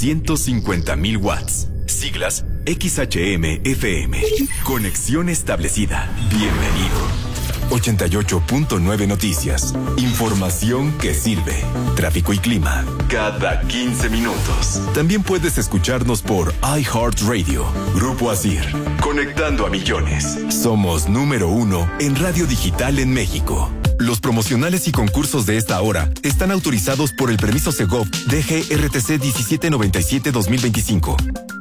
350,000 watts. Siglas XHM-FM. Conexión establecida. Bienvenido. 88.9 Noticias. Información que sirve. Tráfico y clima. Cada 15 minutos. También puedes escucharnos por iHeartRadio. Grupo ASIR. Conectando a millones. Somos número 1 en radio digital en México. Los promocionales y concursos de esta hora están autorizados por el permiso Segov DGRTC 1797-2025.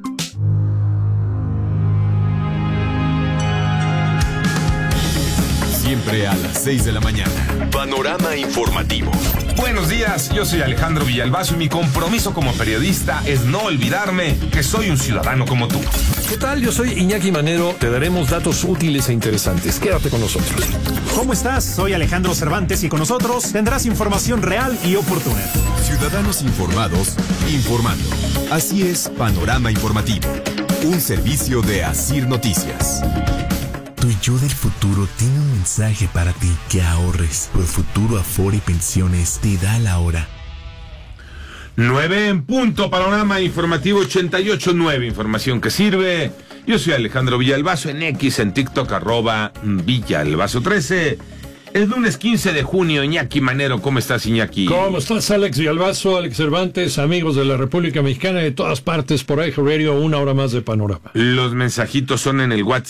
Siempre a las 6 de la mañana. Panorama informativo. Buenos días, yo soy Alejandro Villalbazo y mi compromiso como periodista es no olvidarme que soy un ciudadano como tú. ¿Qué tal? Yo soy Iñaki Manero. Te daremos datos útiles e interesantes. Quédate con nosotros. ¿Cómo estás? Soy Alejandro Cervantes y con nosotros tendrás información real y oportuna. Ciudadanos informados, informando. Así es, Panorama Informativo. Un servicio de ASIR Noticias. Tu yo del futuro tiene un mensaje para ti: que ahorres. Por Futuro Afore y Pensiones te da la hora. 9 en punto, Panorama Informativo 88.9, información que sirve. Yo soy Alejandro Villalbazo en X, en TikTok, @Villalbazo13. Es lunes 15 de junio, Iñaki Manero. ¿Cómo estás, Iñaki? ¿Cómo estás, Alex Villalbazo, Alex Cervantes, amigos de la República Mexicana y de todas partes por iHeartRadio? Una hora más de Panorama. Los mensajitos son en el WhatsApp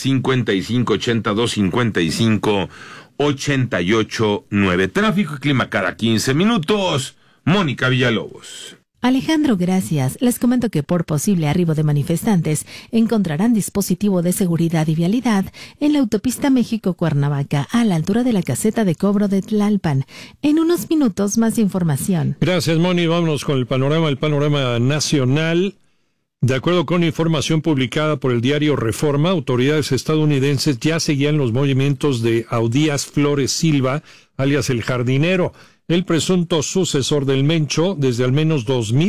5582558889. Tráfico y clima cada 15 minutos. Mónica Villalobos. Alejandro, gracias. Les comento que por posible arribo de manifestantes encontrarán dispositivo de seguridad y vialidad en la autopista México-Cuernavaca a la altura de la caseta de cobro de Tlalpan. En unos minutos más información. Gracias, Moni. Vámonos con el panorama nacional. De acuerdo con información publicada por el diario Reforma, autoridades estadounidenses ya seguían los movimientos de Audías Flores Silva, alias el jardinero, el presunto sucesor del Mencho, desde al menos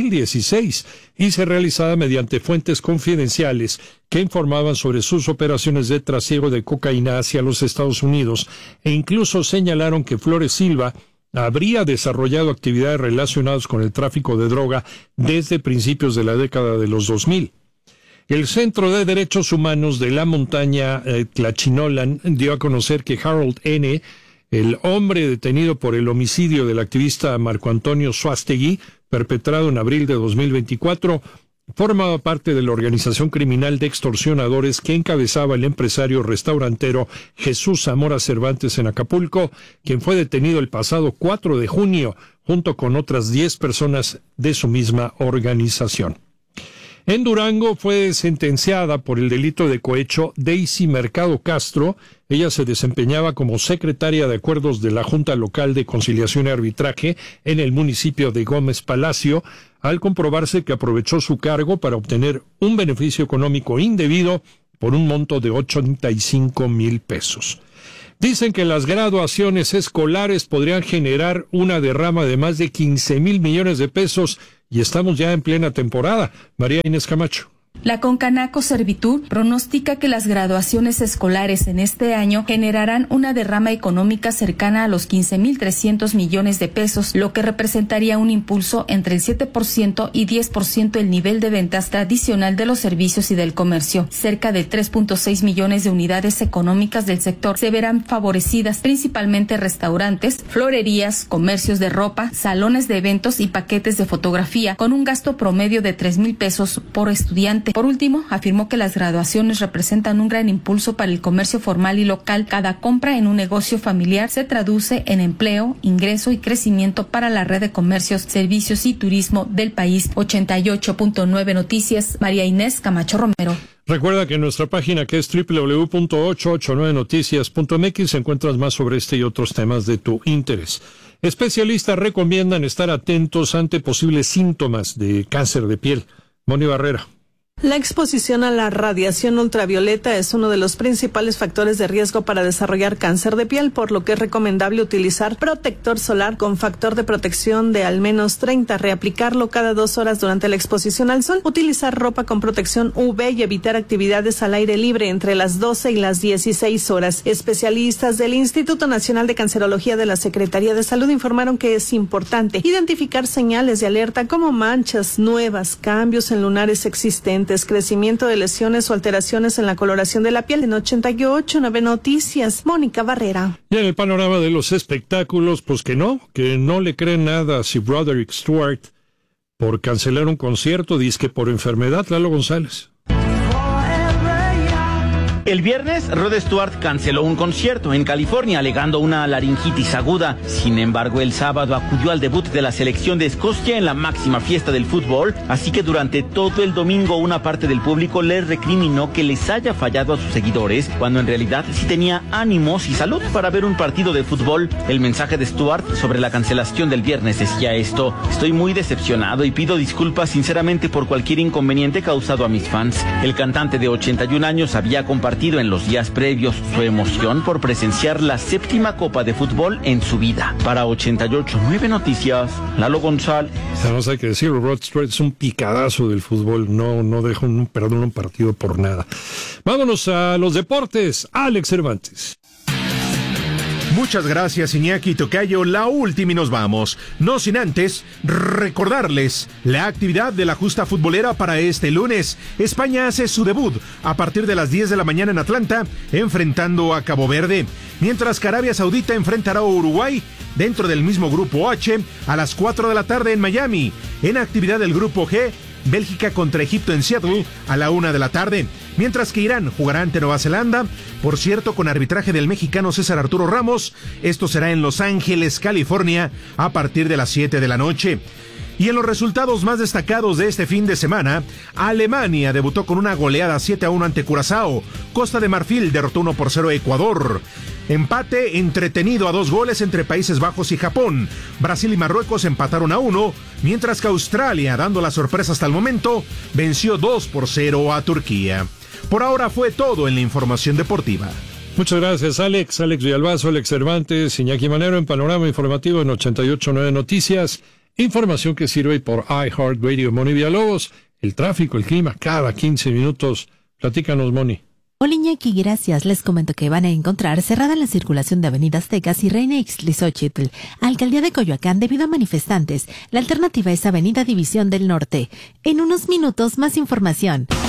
2016, y se realizaba mediante fuentes confidenciales que informaban sobre sus operaciones de trasiego de cocaína hacia los Estados Unidos, e incluso señalaron que Flores Silva habría desarrollado actividades relacionadas con el tráfico de droga desde principios de la década de los 2000. El Centro de Derechos Humanos de la Montaña Tlachinolan dio a conocer que Harold N., el hombre detenido por el homicidio del activista Marco Antonio Suástegui, perpetrado en abril de 2024, formaba parte de la organización criminal de extorsionadores que encabezaba el empresario restaurantero Jesús Zamora Cervantes en Acapulco, quien fue detenido el pasado 4 de junio, junto con otras 10 personas de su misma organización. En Durango fue sentenciada por el delito de cohecho Daisy Mercado Castro. Ella se desempeñaba como secretaria de acuerdos de la Junta Local de Conciliación y Arbitraje en el municipio de Gómez Palacio, al comprobarse que aprovechó su cargo para obtener un beneficio económico indebido por un monto de 85,000 pesos. Dicen que las graduaciones escolares podrían generar una derrama de más de 15,000 millones de pesos y estamos ya en plena temporada. María Inés Camacho. La Concanaco Servitur pronostica que las graduaciones escolares en este año generarán una derrama económica cercana a los 15,300 millones de pesos, lo que representaría un impulso entre el 7% y 10% del nivel de ventas tradicional de los servicios y del comercio. Cerca de 3.6 millones de unidades económicas del sector se verán favorecidas, principalmente restaurantes, florerías, comercios de ropa, salones de eventos y paquetes de fotografía, con un gasto promedio de 3,000 pesos por estudiante. Por último, afirmó que las graduaciones representan un gran impulso para el comercio formal y local. Cada compra en un negocio familiar se traduce en empleo, ingreso y crecimiento para la red de comercios, servicios y turismo del país. 88.9 Noticias, María Inés Camacho Romero. Recuerda que en nuestra página, que es www.889noticias.mx, encuentras más sobre este y otros temas de tu interés. Especialistas recomiendan estar atentos ante posibles síntomas de cáncer de piel. Moni Barrera. La exposición a la radiación ultravioleta es uno de los principales factores de riesgo para desarrollar cáncer de piel, por lo que es recomendable utilizar protector solar con factor de protección de al menos 30, reaplicarlo cada 2 horas durante la exposición al sol, utilizar ropa con protección UV y evitar actividades al aire libre entre las 12 y las 16 horas. Especialistas del Instituto Nacional de Cancerología de la Secretaría de Salud informaron que es importante identificar señales de alerta como manchas nuevas, cambios en lunares existentes, crecimiento de lesiones o alteraciones en la coloración de la piel. En 88.9 Noticias, Mónica Barrera. Y en el panorama de los espectáculos, pues que no le creen nada a Sir Broderick Stewart por cancelar un concierto, dizque por enfermedad. Lalo González. El viernes, Rod Stewart canceló un concierto en California alegando una laringitis aguda. Sin embargo, el sábado acudió al debut de la selección de Escocia en la máxima fiesta del fútbol, así que durante todo el domingo una parte del público le recriminó que les haya fallado a sus seguidores, cuando en realidad sí tenía ánimos y salud para ver un partido de fútbol. El mensaje de Stewart sobre la cancelación del viernes decía esto: estoy muy decepcionado y pido disculpas sinceramente por cualquier inconveniente causado a mis fans. El cantante de 81 años había compartido en los días previos su emoción por presenciar la 7ª Copa de Fútbol en su vida. Para 88.9 Noticias, Lalo González. No sé qué decir, Rod Stewart es un picadazo del fútbol, no deja un partido por nada. Vámonos a los deportes, Alex Cervantes. Muchas gracias, Iñaki Tocayo. La última y nos vamos. No sin antes recordarles la actividad de la justa futbolera para este lunes. España hace su debut a partir de las 10 de la mañana en Atlanta, enfrentando a Cabo Verde. Mientras que Arabia Saudita enfrentará a Uruguay dentro del mismo grupo H a las 4 de la tarde en Miami. En actividad del grupo G, Bélgica contra Egipto en Seattle a la 1 de la tarde, mientras que Irán jugará ante Nueva Zelanda, por cierto con arbitraje del mexicano César Arturo Ramos. Esto será en Los Ángeles, California, a partir de las 7 de la noche. Y en los resultados más destacados de este fin de semana, Alemania debutó con una goleada 7-1 ante Curazao. Costa de Marfil derrotó 1-0 a Ecuador. Empate entretenido a 2 goles entre Países Bajos y Japón. Brasil y Marruecos empataron a 1, mientras que Australia, dando la sorpresa hasta el momento, venció 2-0 a Turquía. Por ahora fue todo en la información deportiva. Muchas gracias, Alex Villalbazo, Alex Cervantes, Iñaki Manero en Panorama Informativo en 88.9 Noticias. Información que sirve por iHeartRadio. Moni Villalobos, el tráfico, el clima, cada 15 minutos. Platícanos, Moni. Hola, Iñaki, gracias. Les comento que van a encontrar cerrada la circulación de Avenida Aztecas y Reina Ixtlilxóchitl, Alcaldía de Coyoacán, debido a manifestantes. La alternativa es Avenida División del Norte. En unos minutos, más información.